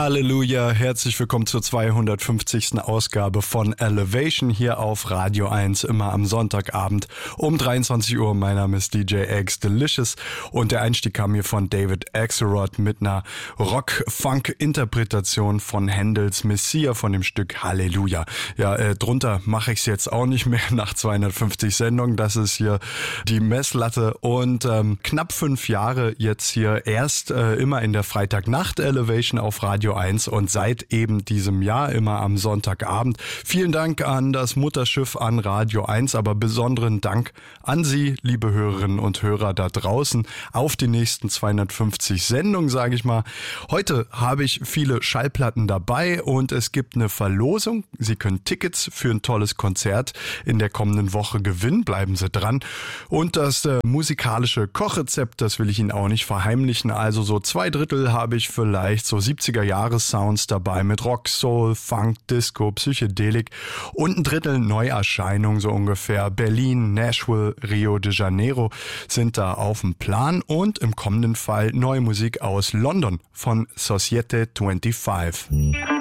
Halleluja, herzlich willkommen zur 250. Ausgabe von Elevation hier auf Radio 1, immer am Sonntagabend um 23 Uhr. Mein Name ist DJ X Delicious und der Einstieg kam hier von David Axelrod mit einer Rock-Funk-Interpretation von Händels Messiah von dem Stück Halleluja. Ja, drunter mache ich es jetzt auch nicht mehr nach 250 Sendungen. Das ist hier die Messlatte und knapp 5 Jahre jetzt hier erst immer in der Freitagnacht Elevation auf Radio 1 und seit eben diesem Jahr immer am Sonntagabend. Vielen Dank an das Mutterschiff, an Radio 1, aber besonderen Dank an Sie, liebe Hörerinnen und Hörer da draußen, auf die nächsten 250 Sendungen, sage ich mal. Heute habe ich viele Schallplatten dabei und es gibt eine Verlosung. Sie können Tickets für ein tolles Konzert in der kommenden Woche gewinnen. Bleiben Sie dran. Und das musikalische Kochrezept, das will ich Ihnen auch nicht verheimlichen. Also so 2/3 habe ich vielleicht so 70er-Jahres-Sounds dabei mit Rock, Soul, Funk, Disco, Psychedelik und 1/3 Neuerscheinungen so ungefähr. Berlin, Nashville, Rio de Janeiro sind da auf dem Plan und im kommenden Fall neue Musik aus London von Societe 25.